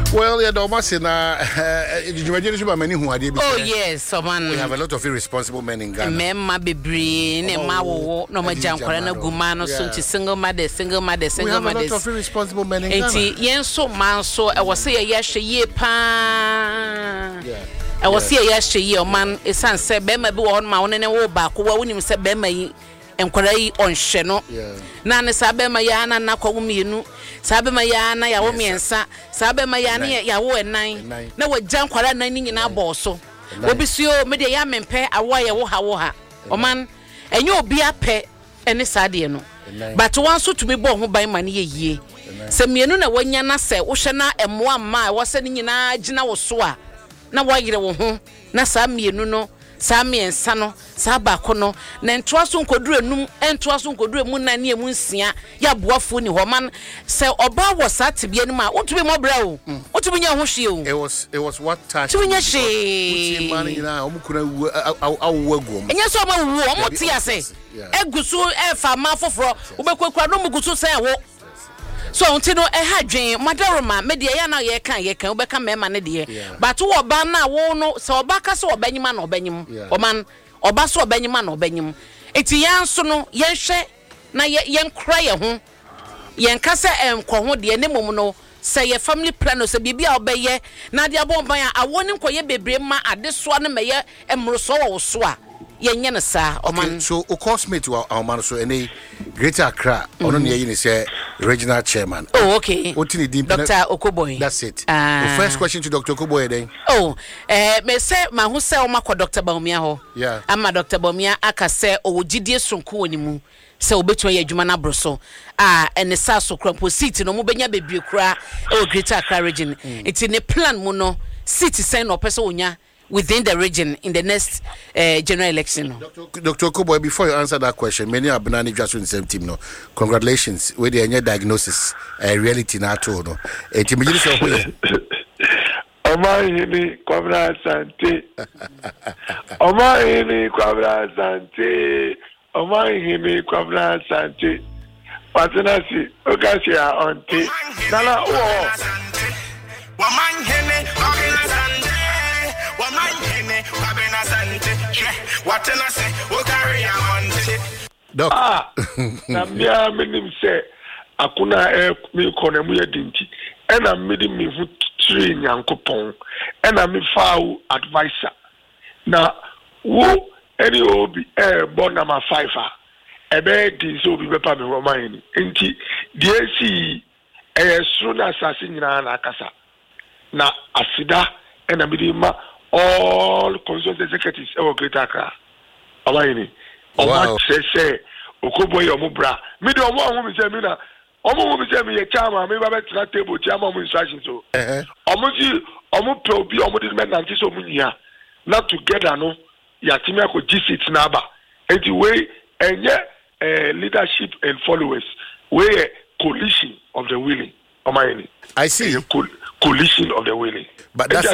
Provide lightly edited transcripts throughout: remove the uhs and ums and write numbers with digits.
Well, yeah, almost in oh yes, so man. We have a lot of irresponsible men in Ghana. Memma be breen and ma wo no ma jankwara na gumano so nti single mother. We have a lot of irresponsible men in Ghana. Enti yen so man so e wo se ye hye ye pa. E wo se ye hye ye o man esan se be ma bi wo ma won ne wo ba ko wo nim se be ma yi enkwara yi onhye no. Na ne sa be ma ya na na kwa mienu. Sabe ma ya na ya wo miensa sabe ma ya na ya wo enan na wo jankwara nan ni nyina boso obi suo me de ya mempe awo ya wo ha o man enye obi apɛ ene sade no but wan so tumi bɔ ho ban ma ne yie se mienu na wanya na se wo hwe na emmoa ma wo se ne nyina gina wo so a na wo yire wo ho na sa mienu no sa miensa no sa ba ko no na ntoa so nkoduru enum entoa so nkoduru emu na ne emu nsia ya boafo ni ho man se oba wo sa tebie no ma wotumi mo bra o wotumi nya ho hwe o it was what touch wotumi nya hwe man nyina omukura awu agum enya so ma wu o mo ti ase egusu e fa ma foforo obekwekura no mugusu se wo so unti no ha dwen madaroma me de ya na ye kan obeka mema ne de but wo ba na wo no se oba ka se obanyima na obanyim o man oba so obanyima na obanyim eti yan so no ye hwe na ye nkra ye ho ye nka se enko ho de ne mom no se ye family plan se bibia obeye na de abomban a awoni nkoye bebre ma ade so na me ye emroso wo so a yenye ne sa o man so o cosmate our man so any Greater Accra ono ne yi ne say regional chairman. Oh okay. Dr. Okoboy. That's it. The first question to Dr. Okoboy then. Oh, me say ma hu say o makọ Dr. Baumia ho. Yeah. Ama Dr. Baumia aka say o gidie sonko woni mu. Say obetu ye adwuma na broso. Ene sa so krampo seat no mu benya bebie kura e Greater Accra region. It in a plan mu no citizen no person onya within the region in the next general election. Dr. Okoboy, before you answer that question, many are banana just in the same team. No, congratulations with the diagnosis, reality na to no. Timijini so who? Omahini kwabra sante. Omahini kwabra sante. Omahini kwabra sante. Patinasi okasi a onte. Nala wo. Omahini kwabra sante. Doc. Na mia menim se akuna me kona mu yedinti ena medi me hu tiri nyankopon ena me faaw advisor na wo eni obi born number 5 ebe di so obi bepa me roman enti DSC esru na asase nyina na akasa na asida ena medi ma all consult executives ever Greater Accra abayini omo say Okoboy omubra me de omo ahun mi say me na omo mi say me ye chama me ba betra table chama omo instructions so omo pe obi omo de me nanti so munya not together no ya timi akọ G6 na aba enti we enye leadership and followers we coalition of the willing amayini I see coalition of the willing. But that's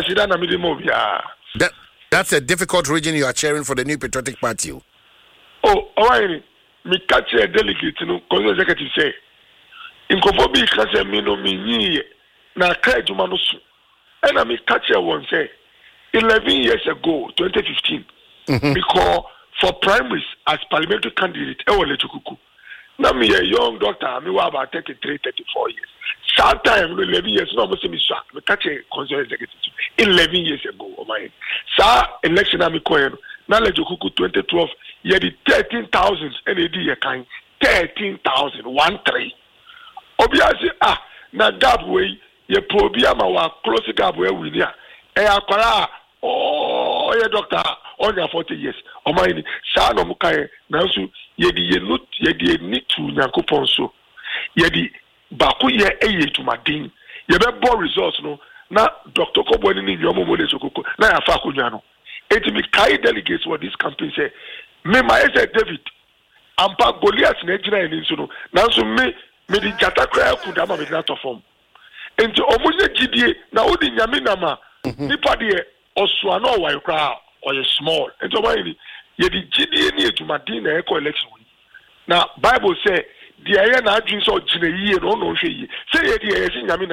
a difficult region you are chairing for the New Patriotic Party. Oh, alright. Me catch a delegate no cause executive say in Kofobi kase me no me ni na ka adwuma no so. And I me catch a one say 11 years ago 2015 because for primaries as parliamentary candidate e wole chukuku. Na me a young doctor me wa about 33 34 years. Sometime 11 years no mo say me sha me catch a council executive 11 years ago o my sa election am ko yen na le jokuku 2012 ye di 13,000 NAD ye kan 13,000 13 obiase na gap we ye probia ma wa close gap we win ya akwara ye doctor on your 40 years o my ni sa no mo kan na so ye di ni tu nyankopon so ye di baku ye tumadin ye be bo results no na Dr. Okoboy ni nyomo mo le sokoko na ya fa akonwa no eti mi kai delegates for this campaign say me my say David ampa Goliath na ejina ni nso no na nso me di jata kra ku da ma me na to form enti omunye gidie na odi nyame na ma nipa de oso na owai kra o ye small enti oba ni ye di gidie ni etumadin na eco election na Bible say the aye na adwin so gina yiye no no hwe yi say ye di ye nyame